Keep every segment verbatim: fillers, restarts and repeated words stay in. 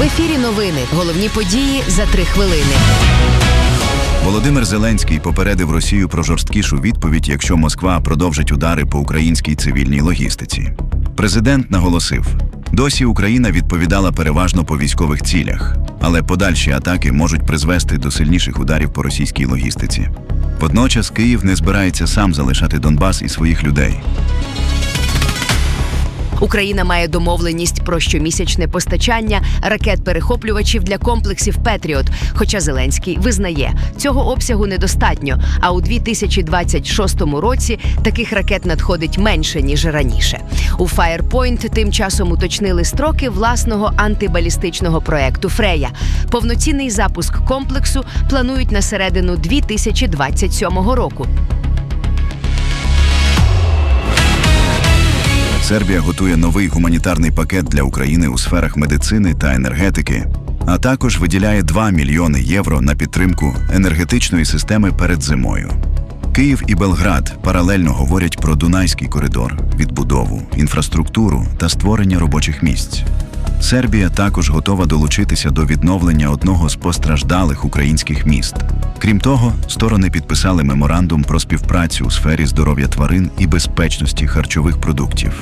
В ефірі новини. Головні події за три хвилини. Володимир Зеленський попередив Росію про жорсткішу відповідь, якщо Москва продовжить удари по українській цивільній логістиці. Президент наголосив, досі Україна відповідала переважно по військових цілях, але подальші атаки можуть призвести до сильніших ударів по російській логістиці. Водночас Київ не збирається сам залишати Донбас і своїх людей. Україна має домовленість про щомісячне постачання ракет-перехоплювачів для комплексів «Петріот», хоча Зеленський визнає, цього обсягу недостатньо, а у дві тисячі двадцять шостому році таких ракет надходить менше, ніж раніше. У Firepoint тим часом уточнили строки власного антибалістичного проекту «Фрея». Повноцінний запуск комплексу планують на середину дві тисячі двадцять сьомого року. Сербія готує новий гуманітарний пакет для України у сферах медицини та енергетики, а також виділяє два мільйони євро на підтримку енергетичної системи перед зимою. Київ і Белград паралельно говорять про Дунайський коридор, відбудову, інфраструктуру та створення робочих місць. Сербія також готова долучитися до відновлення одного з постраждалих українських міст. Крім того, сторони підписали меморандум про співпрацю у сфері здоров'я тварин і безпечності харчових продуктів.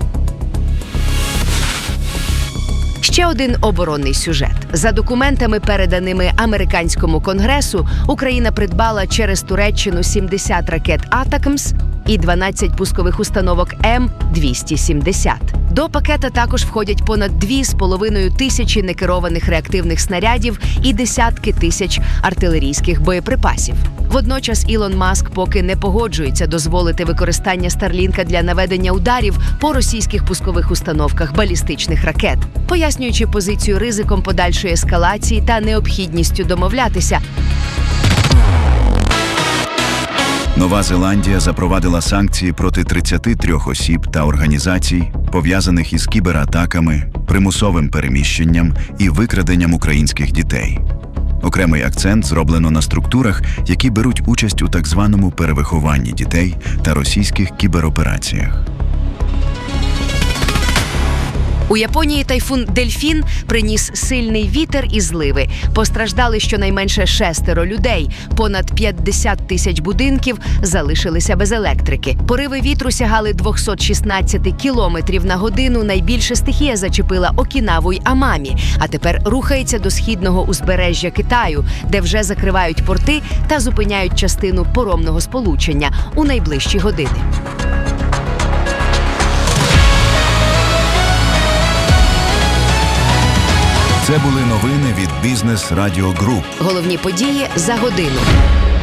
Ще один оборонний сюжет. За документами, переданими американському конгресу, Україна придбала через Туреччину сімдесят ракет «Атакмс» і дванадцять пускових установок М двісті сімдесят. До пакета також входять понад дві з половиною тисячі некерованих реактивних снарядів і десятки тисяч артилерійських боєприпасів. Водночас Ілон Маск поки не погоджується дозволити використання Старлінка для наведення ударів по російських пускових установках балістичних ракет, пояснюючи позицію ризиком подальшої ескалації та необхідністю домовлятися. Нова Зеландія запровадила санкції проти тридцяти трьох осіб та організацій, пов'язаних із кібератаками, примусовим переміщенням і викраденням українських дітей. Окремий акцент зроблено на структурах, які беруть участь у так званому перевихованні дітей та російських кіберопераціях. У Японії тайфун «Дельфін» приніс сильний вітер і зливи. Постраждали щонайменше шестеро людей. Понад п'ятдесят тисяч будинків залишилися без електрики. Пориви вітру сягали двісті шістнадцять кілометрів на годину. Найбільше стихія зачепила Окінаву й Амамі. А тепер рухається до східного узбережжя Китаю, де вже закривають порти та зупиняють частину паромного сполучення у найближчі години. Це були новини від Бізнес Радіо Груп. Головні події за годину.